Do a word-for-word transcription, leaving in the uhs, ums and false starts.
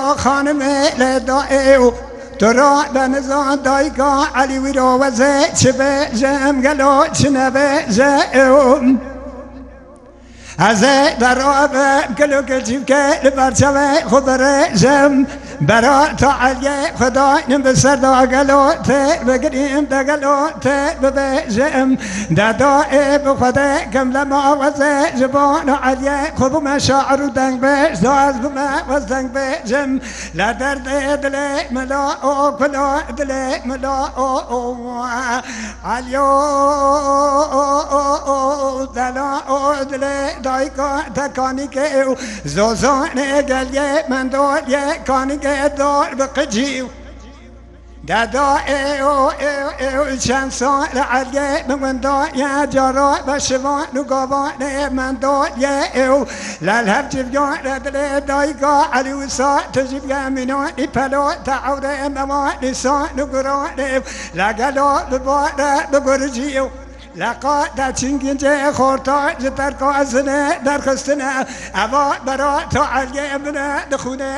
را خانم لدائه ترى بنزان دايقا علي ويرو وزي شبه جم قلو شنبه جاءهم هزي درابه كلو كلشيب كل برشوه خبره جم برا تعالي خداي نبسر دا قلو تي بقريم دا قلو تي ببجم دا دائي بخده كم لما وزي جبان علي خبو مشاعر دنگ بش داز بما وزنگ بجم لا درد دلي ملا او كلا دلي ملا او عليو دلا او دلي دايقا تكاني كيو زوزاني قلي من دول يكاني دار بقجيو دادا ايو ايو ايو چند سال علیه من دا یا جارا بشوان نگاوان من دا یا ایو لالهب جبیان ردل دایگا علیوسا تجیب یمینان پلا تعوره موان سان نگران لگلا بباره بگرجیو لقا در چنگینجه خورتا جتر کازنه در خستنه اوا برا تا علیه منه دخونه